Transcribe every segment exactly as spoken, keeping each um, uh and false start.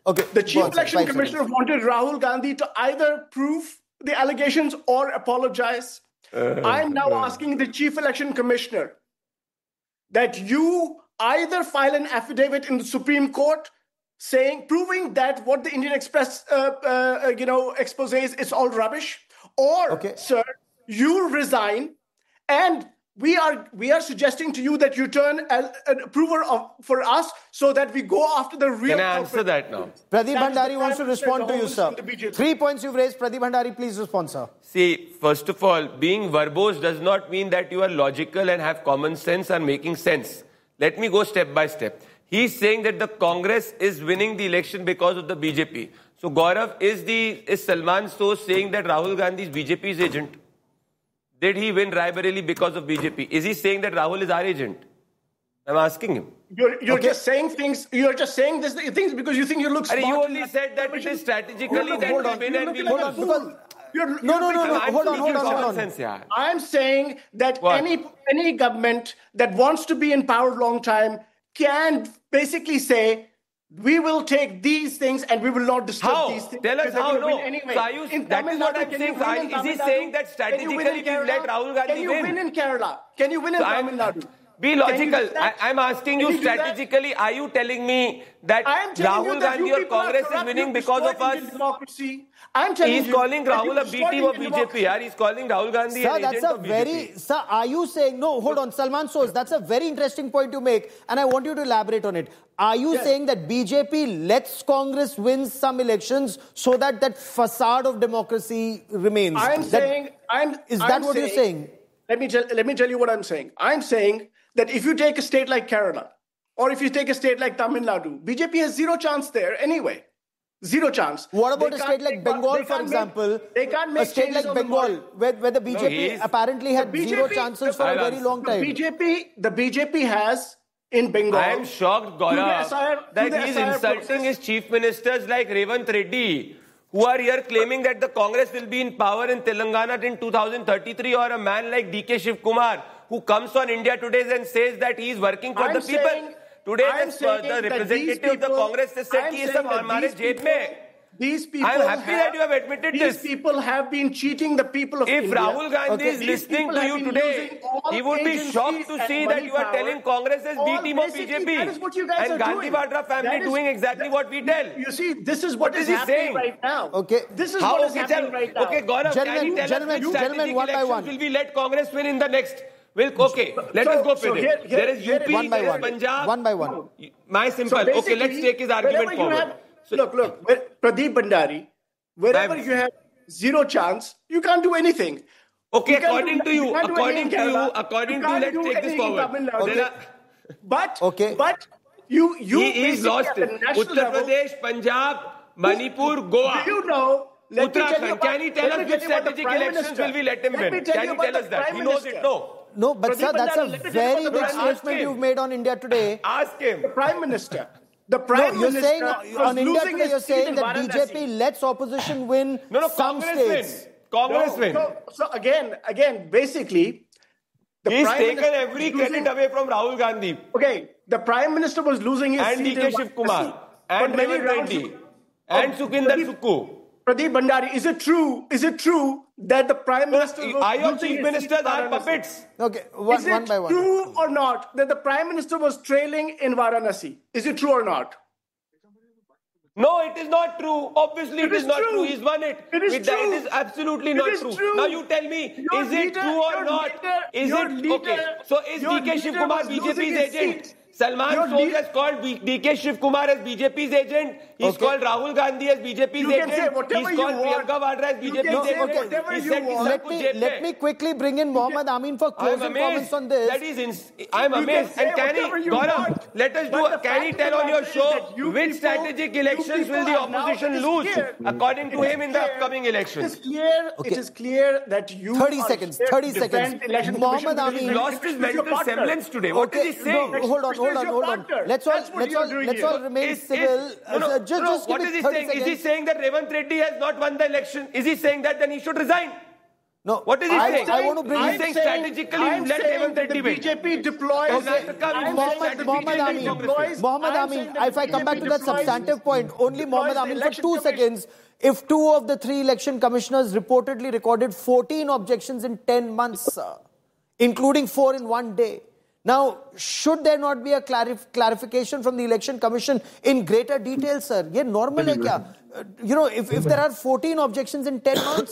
Okay. The Chief on, Election Commissioner seconds. wanted Rahul Gandhi to either prove the allegations or apologize. Uh, I'm now uh, asking the Chief Election Commissioner that you either file an affidavit in the Supreme Court saying, proving that what the Indian Express, uh, uh, you know, exposes is all rubbish, or, okay. sir, you resign, and we are we are suggesting to you that you turn a, an approver of for us so that we go after the real. Can I answer that now? Pradeep Bhandari wants to respond to you, sir. Three points you've raised. Pradeep Bhandari, please respond, sir. See, first of all, being verbose does not mean that you are logical and have common sense and making sense. Let me go step by step. He's saying that the Congress is winning the election because of the B J P. So Gaurav, is the is Salman Soz saying that Rahul Gandhi is B J P's agent? Did he win Raebareli because of B J P? Is he saying that Rahul is our agent? I'm asking him. You're, you're okay. just saying things. You're just saying this things because you think you look smart. You only said that it is strategically hold that hold we on. win and we like lose. You're, no, you're no, no, no. I'm hold on, hold on, hold on. Sense, yeah. I'm saying that what? any any government that wants to be in power a long time can basically say, we will take these things and we will not disturb how? these things. Tell us how, no. Anyway. So you, that is what I'm saying. So is he saying that strategically we let Rahul Gandhi win? Can you win in Kerala? Can you win in so Tamil Nadu? Be logical. I, I'm asking you strategically, are you telling me that Rahul Gandhi or Congress is winning because of us? Democracy. I'm telling He's you, calling Rahul a B team of B J P. Yeah? He's calling Rahul Gandhi sir, an that's agent a of very, B J P. Sir, are you saying, no, hold on, Salman Soz, that's a very interesting point you make, and I want you to elaborate on it. Are you yes. saying that B J P lets Congress win some elections so that that facade of democracy remains? I'm that, saying, I'm. Is I'm that what saying, you're saying? Let me, tell, let me tell you what I'm saying. I'm saying that if you take a state like Kerala, or if you take a state like Tamil Nadu, B J P has zero chance there anyway. Zero chance. What about they a state like Bengal, for example? Make, they can't make a state like Bengal, where, where the B J P no, apparently had B J P, zero chances for a very long time. The B J P, the B J P has in Bengal. I am shocked, Gaurav, that he is insulting process. his chief ministers like Revanth Reddy, who are here claiming that the Congress will be in power in Telangana in two thousand thirty-three, or a man like D K Shiv Kumar, who comes on India Today and says that he is working for I'm the people. Saying, Today, the, the representative people, of the Congress has said he is hamare jeb mein. These people I'm happy have, that you have admitted these this. These people have been cheating the people of if India. If Rahul Gandhi okay. is listening to you today, he would be shocked to see that you are telling Congress as B team of B J P. That is what you guys and are Gandhi doing. Vadra family is, doing exactly that, what we tell. You see, this is what, what is, is happening saying? right now. Okay. This is How, what is okay, happening tell, right now. Okay, Gaurav, gentlemen, can you tell gentlemen, us which gentlemen, one by one. will we let Congress win in the next? Well, okay, let so, us go so with here, it. Here, there is U P, one by there one. is Punjab. One by one. My simple. So okay, let's take his argument forward. Have, so, look, look, Pradeep Bhandari, wherever you have zero chance, you can't do anything. Okay, according to you, according to you, according to you, let's take this forward. Okay. But, okay. but you, you he is lost it. Uttar Pradesh, Punjab, Manipur, Goa. Do you know? Let Uttarakhand. Can he tell us which strategic elections will we let him win? Can he tell us that? He knows it. No. No, but sir, that's a very big statement you've made on India Today. Ask him. The Prime Minister. The Prime no, you're Minister saying on India Today, you're saying that B J P lets opposition win no, no, some Congress states. Win. Congress no, win. So, so again, again, basically, the He's Prime taken Minister every credit losing, away from Rahul Gandhi. Okay, the Prime Minister was losing his and seat. And D K Shiv Kumar. And Revanth Reddy. And Sukhinder Sukhu. Pradeep Bhandari, is it true? Is it true that the Prime Minister was are your chief ministers are puppets? Okay, one, is it one by one. True or not that the Prime Minister was trailing in Varanasi? Is it true or not? No, it is not true. Obviously, it, it is, is not true. true. He's won it. It is With true. That, it is absolutely it not is true. true. Now you tell me, your is leader, it true or not? Leader, is it leader, okay? So is D K Shiv Kumar B J P's agent? Seat. Salman Soz has called D K Shiv Kumar as B J P's agent. He's okay. called Rahul Gandhi as B J P's you agent. He's called Priyanka Vadra as B J P's agent. Okay. He said let, me, let me quickly bring in Mohammad Amin for closing comments on this. That is ins I'm you amazed. And can he, Gaurav, let us do, can he tell on your show which strategic elections will the opposition lose, according to him, in the upcoming elections? It is clear, okay. it is clear that you thirty seconds, thirty seconds. Mohammad Amin lost his mental semblance today. What okay. is he saying? No, hold on, hold on, hold on. Let's all, let's all, let's all remain is, civil. Is, no, no, uh, just, no, just what is he saying? Seconds. Is he saying that Revanth Reddy has not won the election? Is he saying that then he should resign? No, What is he I, saying? I want to bring He's in... saying strategically I'm let saying them that the debate. B J P deploys... Okay. I'm Mohammed, saying that the Mohammed B J P Amin, deploys- Mohammed I'm Amin, saying that if I the come back to B J P that deploys- substantive point, only deploys Mohammed the Amin for election two commission. seconds. If two of the three election commissioners reportedly recorded fourteen objections in ten months, uh, including four in one day. Now, should there not be a clarif- clarification from the election commission in greater detail, sir? Ye normal hai kya? Uh, you know, if, if there are fourteen objections in ten months...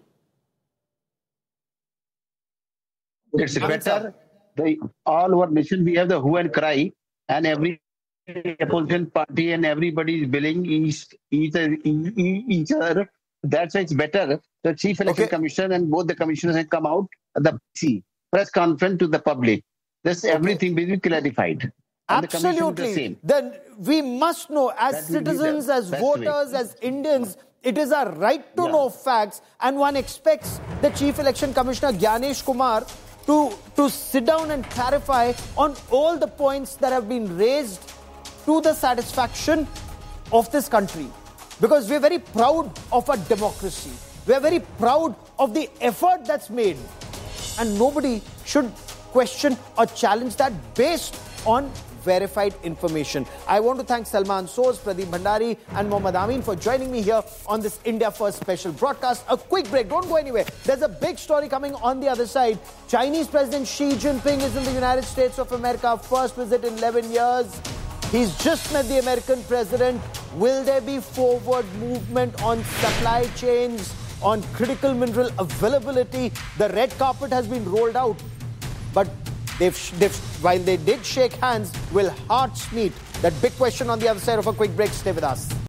It's better. The, all our nation, we have the hue and cry, and every opposition party and everybody is billing each, each, each other. That's why it's better. The Chief Election Okay. Commissioner and both the commissioners have come out at the see, press conference to the public. This everything will be clarified. And the commission is the Absolutely. same. Then we must know, as That will be the citizens, as best voters, way. as Indians, it is our right to Yeah. know facts, and one expects the Chief Election Commissioner Gyanesh Kumar to, to sit down and clarify on all the points that have been raised to the satisfaction of this country. Because we're very proud of our democracy. We're very proud of the effort that's made. And nobody should question or challenge that based on verified information. I want to thank Salman Soz, Pradeep Bhandari and Mohammed Amin for joining me here on this India First special broadcast. A quick break, don't go anywhere. There's a big story coming on the other side. Chinese President Xi Jinping is in the United States of America, first visit in eleven years. He's just met the American president. Will there be forward movement on supply chains, on critical mineral availability? The red carpet has been rolled out. But they've, they've, while they did shake hands, will hearts meet? That big question on the other side of a quick break. Stay with us.